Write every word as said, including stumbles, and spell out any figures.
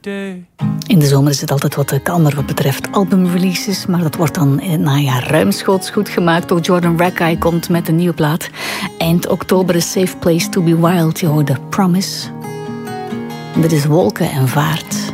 In de zomer is het altijd wat kalmer wat betreft albumreleases, maar dat wordt dan in het najaar ruimschoots goed gemaakt. Ook Jordan Rakei komt met een nieuwe plaat. Eind oktober is Safe Place to be Wild. Je hoorde Promise. Dit is Wolken en Vaart.